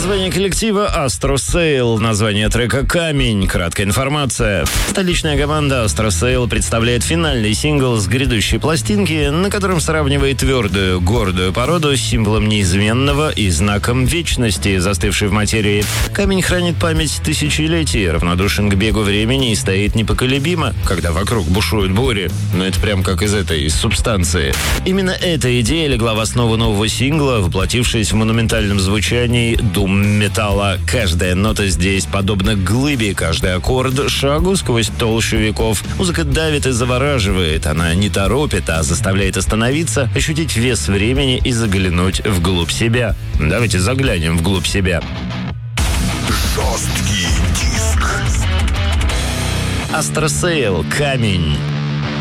Название коллектива Astro Sail, название трека «Камень». Краткая информация. Столичная команда Astro Sail представляет финальный сингл с грядущей пластинки, на котором сравнивает твердую, гордую породу с символом неизменного и знаком вечности, застывшей в материи. Камень хранит память тысячелетий, равнодушен к бегу времени и стоит непоколебимо, когда вокруг бушуют бури. Но это прям как из субстанции. Именно эта идея легла в основу нового сингла, воплотившись в монументальном звучании дум-металла. Каждая нота здесь подобна глыбе, каждый аккорд — шагу сквозь толщу веков. Музыка давит и завораживает, она не торопит, а заставляет остановиться, ощутить вес времени и заглянуть вглубь себя. Давайте заглянем вглубь себя. Жесткий диск. Astro Sail, «Камень».